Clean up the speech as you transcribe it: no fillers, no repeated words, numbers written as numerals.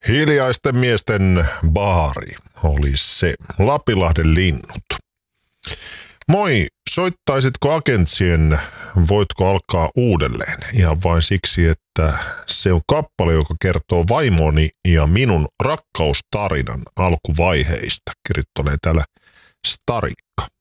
Hiljaisten miesten baari oli se. Lapinlahden linnut. Moi, soittaisitko Agentsien Voitko alkaa uudelleen? Ihan vain siksi, että se on kappale, joka kertoo vaimoni ja minun rakkaustarinan alkuvaiheista. Kirjoittelee täällä Starikka.